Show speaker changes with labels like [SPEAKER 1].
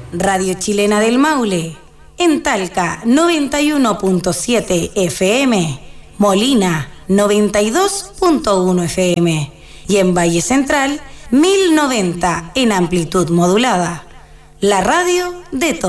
[SPEAKER 1] Radio Chilena del Maule. En Talca, 91.7 FM. Molina, 92.1 FM. Y en Valle Central, 1090 en amplitud modulada. La radio de todos.